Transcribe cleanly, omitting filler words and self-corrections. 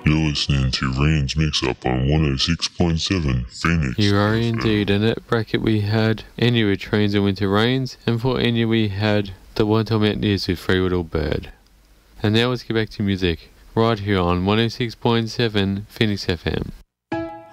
You're listening to Rain's Mix-Up on 106.7 Phoenix. You are FM. indeed. In that bracket we had Enya with Trains and Winter Rains, and for Enya we had The One Time Mountaineers with Free Little Bird. And now let's get back to music, right here on 106.7 Phoenix FM.